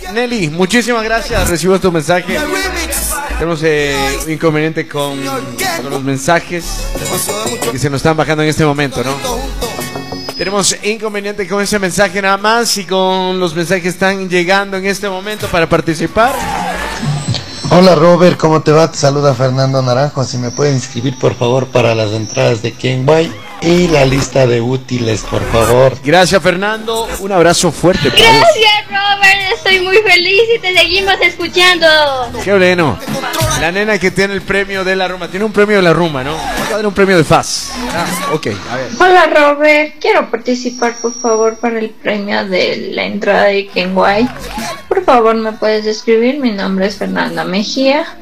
Nelly, muchísimas gracias. Recibo tu mensaje. Tenemos un inconveniente con los mensajes que se nos están bajando en este momento, ¿no? Tenemos inconveniente con ese mensaje nada más y con los mensajes que están llegando en este momento para participar. Hola Robert, ¿cómo te va? Te saluda Fernando Naranjo. Si me pueden inscribir por favor para las entradas de Kenway y la lista de útiles, por favor. Gracias Fernando, un abrazo fuerte. Gracias Robert, estoy muy feliz y te seguimos escuchando. Qué bueno. La nena que tiene el premio de la Ruma, tiene un premio de la Ruma, ¿no? Va a dar un premio de FAS. Ok, a ver. Hola Robert, quiero participar por favor para el premio de la entrada de Kenway. Por favor me puedes escribir, mi nombre es Fernanda Mejía.